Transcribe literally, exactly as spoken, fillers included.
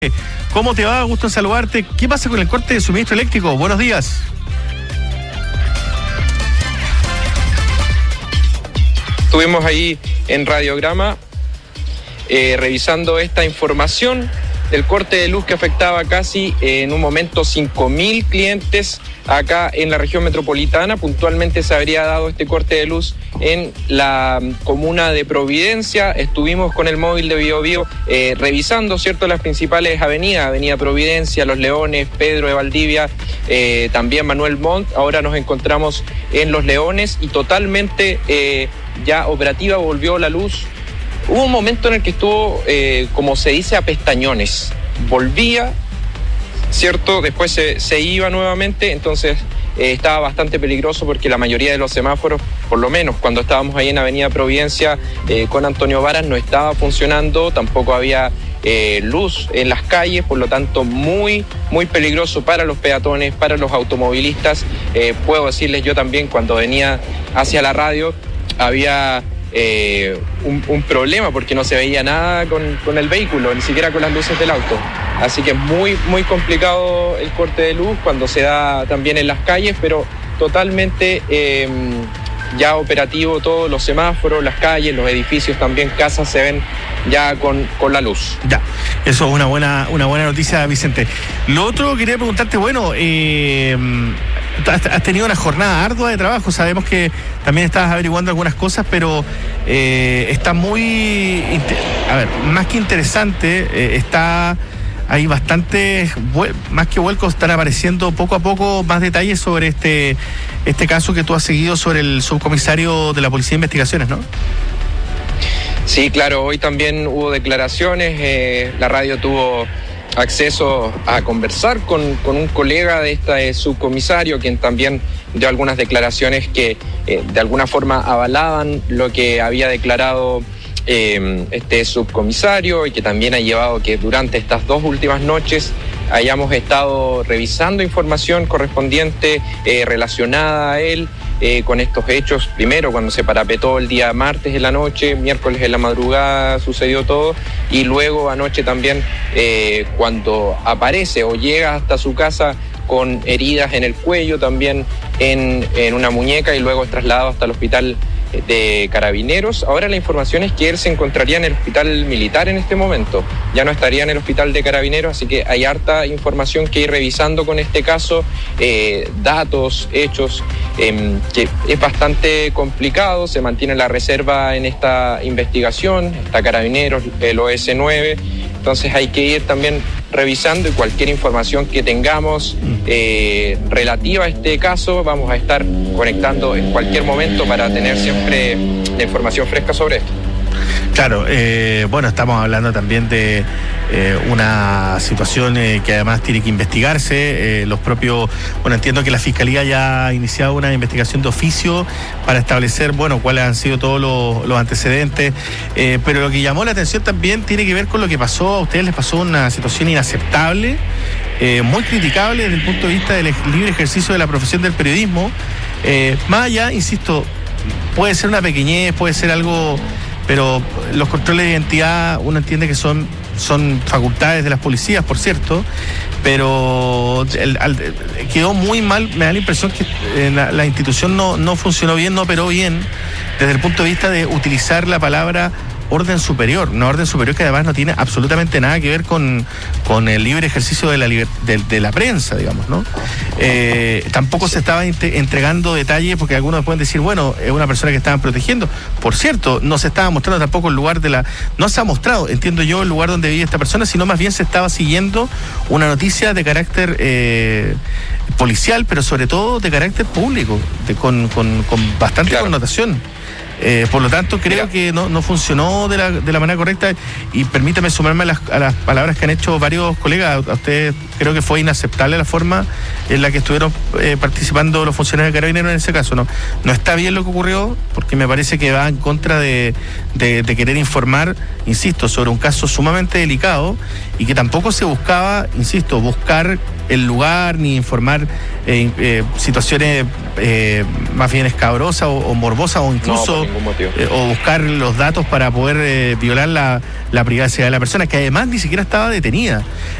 ¿Cómo te va? Gusto en saludarte. ¿Qué pasa con el corte de suministro eléctrico? Buenos días. Estuvimos ahí en Radiograma eh, revisando esta información del corte de luz que afectaba casi eh, en un momento cinco mil clientes acá en la región metropolitana. Puntualmente se habría dado este corte de luz en la comuna de Providencia. Estuvimos con el móvil de Biobío eh, revisando, ¿cierto?, las principales avenidas, Avenida Providencia, Los Leones, Pedro de Valdivia, eh, también Manuel Montt. Ahora nos encontramos en Los Leones y totalmente eh, ya operativa, volvió la luz. Hubo un momento en el que estuvo, eh, como se dice, a pestañones. Volvía, ¿cierto? Después se, se iba nuevamente, entonces eh, estaba bastante peligroso porque la mayoría de los semáforos, por lo menos cuando estábamos ahí en Avenida Providencia eh, con Antonio Varas, no estaba funcionando, tampoco había eh, luz en las calles, por lo tanto muy, muy peligroso para los peatones, para los automovilistas. Eh, puedo decirles yo también, cuando venía hacia la radio, había eh, un, un problema porque no se veía nada con, con el vehículo, ni siquiera con las luces del auto. Así que es muy, muy complicado el corte de luz cuando se da también en las calles, pero totalmente eh, ya operativo todos los semáforos, las calles, los edificios también, casas se ven ya con, con la luz. Ya, eso es una buena, una buena noticia, Vicente. Lo otro, quería preguntarte, bueno, eh, has tenido una jornada ardua de trabajo, sabemos que también estabas averiguando algunas cosas, pero eh, está muy, a ver, más que interesante, eh, está... Hay bastantes, más que vuelcos, están apareciendo poco a poco más detalles sobre este, este caso que tú has seguido sobre el subcomisario de la Policía de Investigaciones, ¿no? Sí, claro, hoy también hubo declaraciones, eh, la radio tuvo acceso a conversar con, con un colega de este subcomisario, quien también dio algunas declaraciones que eh, de alguna forma avalaban lo que había declarado Eh, este subcomisario, y que también ha llevado que durante estas dos últimas noches hayamos estado revisando información correspondiente eh, relacionada a él eh, con estos hechos. Primero cuando se parapetó el día martes en la noche, miércoles en la madrugada sucedió todo, y luego anoche también eh, cuando aparece o llega hasta su casa con heridas en el cuello, también en, en una muñeca, y luego es trasladado hasta el hospital de Carabineros. Ahora la información es que él se encontraría en el hospital militar en este momento, ya no estaría en el hospital de Carabineros, así que hay harta información que ir revisando con este caso, eh, datos, hechos, eh, que es bastante complicado. Se mantiene la reserva en esta investigación, está Carabineros, el O S nueve, entonces hay que ir también revisando, y cualquier información que tengamos eh, relativa a este caso vamos a estar conectando en cualquier momento para tener siempre la información fresca sobre esto. Claro, eh, bueno, estamos hablando también de eh, una situación eh, que además tiene que investigarse. Eh, los propios, bueno, entiendo que la Fiscalía ya ha iniciado una investigación de oficio para establecer, bueno, cuáles han sido todos los, los antecedentes. Eh, pero lo que llamó la atención también tiene que ver con lo que pasó. A ustedes les pasó una situación inaceptable, eh, muy criticable desde el punto de vista del libre ejercicio de la profesión del periodismo. Eh, más allá, insisto, puede ser una pequeñez, puede ser algo... Pero los controles de identidad uno entiende que son, son facultades de las policías, por cierto, pero el, al, quedó muy mal. Me da la impresión que eh, la, la institución no, no funcionó bien, no operó bien desde el punto de vista de utilizar la palabra orden superior, una orden superior que además no tiene absolutamente nada que ver con, con el libre ejercicio de la, liber, de, de la prensa, digamos, ¿no? Eh, tampoco se estaba entregando detalles, porque algunos pueden decir, bueno, es una persona que estaban protegiendo. Por cierto, no se estaba mostrando tampoco el lugar de la... No se ha mostrado, entiendo yo, el lugar donde vive esta persona, sino más bien se estaba siguiendo una noticia de carácter eh, policial, pero sobre todo de carácter público, de, con, con, con bastante claro. connotación. Eh, por lo tanto, creo Mira. que no, no funcionó de la, de la manera correcta, y permítame sumarme a las, a las palabras que han hecho varios colegas. A ustedes creo que fue inaceptable la forma en la que estuvieron eh, participando los funcionarios de Carabineros en ese caso. No, no está bien lo que ocurrió, porque me parece que va en contra de, de, de querer informar, insisto, sobre un caso sumamente delicado, y que tampoco se buscaba, insisto, buscar el lugar ni informar eh, eh, situaciones eh, más bien escabrosas o, o morbosas, o incluso no, eh, o buscar los datos para poder eh, violar la, la privacidad de la persona, que además ni siquiera estaba detenida.